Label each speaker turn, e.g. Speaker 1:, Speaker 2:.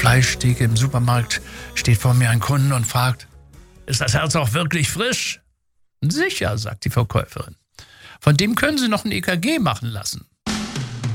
Speaker 1: Fleischtheke im Supermarkt steht vor mir ein Kunde und fragt, ist das Herz auch wirklich frisch? Sicher, sagt die Verkäuferin. Von dem können Sie noch ein EKG machen lassen.